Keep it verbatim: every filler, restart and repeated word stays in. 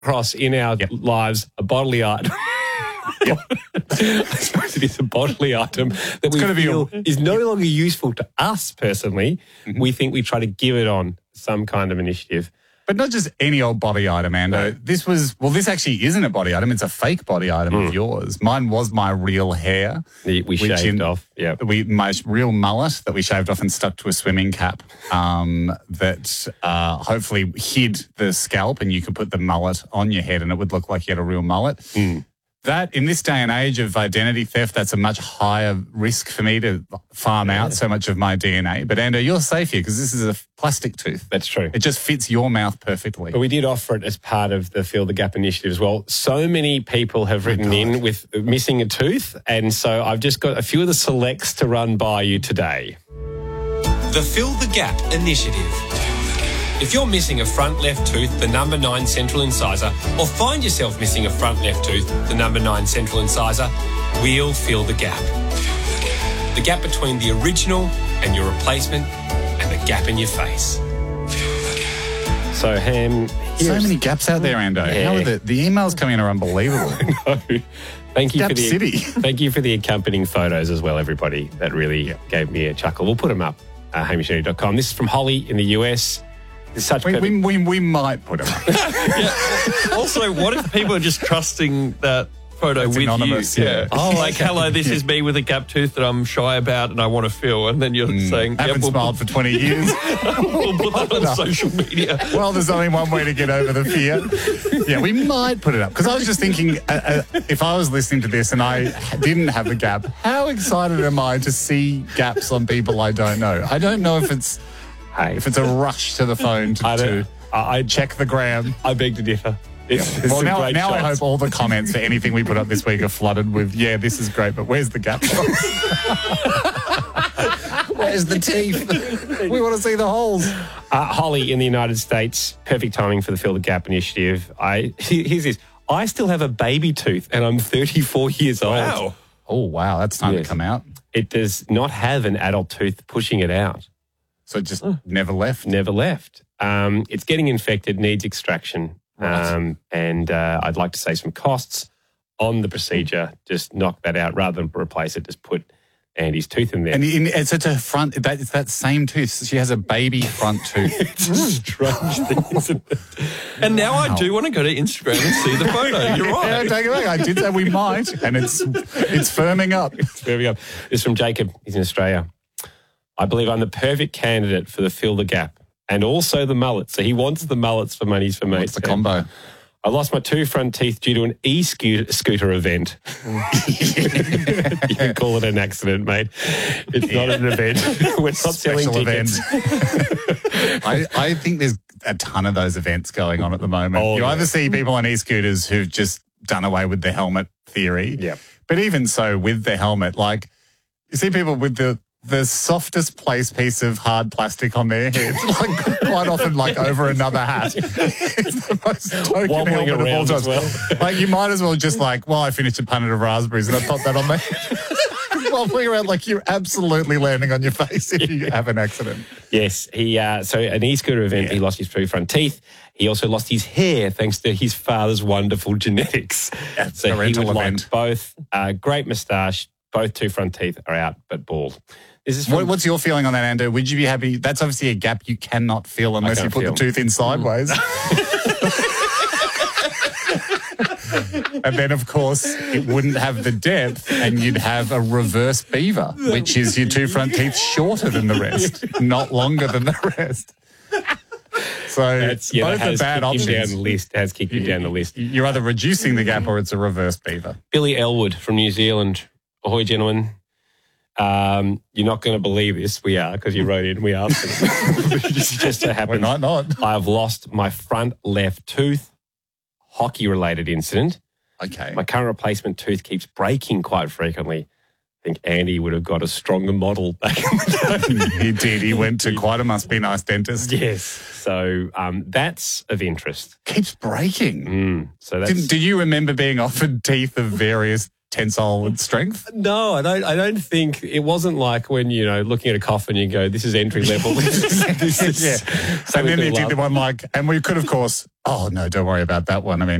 across in our yep. lives a bodily item. Yep. I suppose it is a bodily item that it's we feel be a, is no longer useful to us personally. Mm-hmm. We think we try to give it on some kind of initiative. But not just any old body item, Ando. No. This was, well, this actually isn't a body item. It's a fake body item mm. of yours. Mine was my real hair. We, we shaved in, off, yeah. We My real mullet that we shaved off and stuck to a swimming cap um, that uh, hopefully hid the scalp, and you could put the mullet on your head and it would look like you had a real mullet. Mm. That, in this day and age of identity theft, that's a much higher risk for me to farm yeah. out so much of my D N A. But, Ando, you're safe here because this is a plastic tooth. That's true. It just fits your mouth perfectly. But we did offer it as part of the Fill the Gap initiative as well. So many people have written oh in with missing a tooth, and so I've just got a few of the selects to run by you today. The Fill the Gap initiative. If you're missing a front left tooth, the number nine central incisor, or find yourself missing a front left tooth, the number nine central incisor, we'll fill the gap. The gap between the original and your replacement, and the gap in your face. So, Ham... So many gaps out there, Ando. Yeah. How are the, the emails coming in are unbelievable. No. Thank you Gap for the City. Thank you for the accompanying photos as well, everybody. That really yeah. gave me a chuckle. We'll put them up, uh, hamish andy dot com. This is from Holly in the U S. Such we, we, we, we might put them up. yeah. Also, what if people are just trusting that photo it's with anonymous, you? Yeah. yeah. Oh, like, hello, this is me with a gap tooth that I'm shy about and I want to fill. And then you're mm. saying... I haven't yep, smiled we'll, for twenty years. We'll put that on social media. Well, there's only one way to get over the fear. Yeah, we might put it up. Because I was just thinking, uh, uh, if I was listening to this and I didn't have a gap, how excited am I to see gaps on people I don't know? I don't know if it's... Hey. If it's a rush to the phone to, to I check the gram. I beg to differ. It's, it's well, now, now I hope all the comments for anything we put up this week are flooded with, yeah, this is great, but where's the gap? Where's the teeth? We want to see the holes. Uh, Holly in the United States, perfect timing for the Fill the Gap initiative. I Here's this. I still have a baby tooth and I'm thirty-four years old. Wow. Oh, wow. That's time yes. to come out. It does not have an adult tooth pushing it out. So it just oh. never left? Never left. Um, it's getting infected, needs extraction. Right. Um, and uh, I'd like to say some costs on the procedure. Just knock that out rather than replace it. Just put Andy's tooth in there. And, in, and so it's a front, that, it's that same tooth. She has a baby front tooth. It's a strange thing, isn't it? And now wow. I do want to go to Instagram and see the photo. You're right. Yeah, take it back. I did say we might, and it's it's firming up. It's firming up. This is from Jacob. He's in Australia. I believe I'm the perfect candidate for the Fill the Gap and also the mullet. So he wants the mullets for money's for mates. What's the combo? I lost my two front teeth due to an e-scooter event. You can call it an accident, mate. It's yeah. not an event. We're not selling tickets. I, I think there's a ton of those events going on at the moment. Oh, you yeah. either see people on e-scooters who've just done away with the helmet theory. Yeah. But even so, with the helmet, like you see people with the the softest place piece of hard plastic on their head, like quite often like over another hat. It's the most token wobbling helmet around of all as well. Like you might as well just like, well, I finished a punnet of raspberries and I popped that on my head. Wobbling around like you're absolutely landing on your face if you have an accident. Yes, he. Uh, so an e-scooter event, yeah. he lost his two front teeth. He also lost his hair thanks to his father's wonderful genetics. Yeah, so he would like both. Uh, great moustache, both two front teeth are out but bald. This is from, what, what's your feeling on that, Ando? Would you be happy? That's obviously a gap you cannot fill unless you put feel. the tooth in sideways. And then, of course, it wouldn't have the depth and you'd have a reverse beaver, which is your two front teeth shorter than the rest, not longer than the rest. So That's, yeah, both are bad options. Down the list, has kicked you down the list. You're either reducing the gap or it's a reverse beaver. Billy Elwood from New Zealand. Ahoy, gentlemen. Um, you're not going to believe this. We are, because you wrote in. We asked it. This just so happens. We might not. I have lost my front left tooth. Hockey-related incident. Okay. My current replacement tooth keeps breaking quite frequently. I think Andy would have got a stronger model back in the day. He did. He went to quite a must-be-nice dentist. Yes. So um, that's of interest. Keeps breaking. Mm, so that's... Did, do you remember being offered teeth of various tensile strength? No, I don't. I don't think it wasn't like when you know looking at a coffin, you go, "This is entry level." This is, this is yeah. And then something they to did love. the one like, and we could, of course. Oh no, don't worry about that one. I mean.